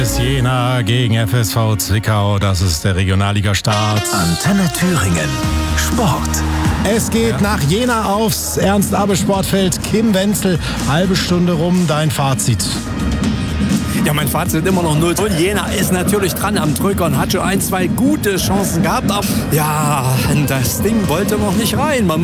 Jena gegen FSV Zwickau, das ist der Regionalliga-Start. Antenne Thüringen. Sport. Es geht nach Jena aufs Ernst-Abbe-Sportfeld. Kim Wenzel, halbe Stunde rum, dein Fazit. Ja, mein Fazit immer noch 0. Jena ist natürlich dran am Drücker und hat schon 1, 2 gute Chancen gehabt. Aber ja, das Ding wollte noch nicht rein.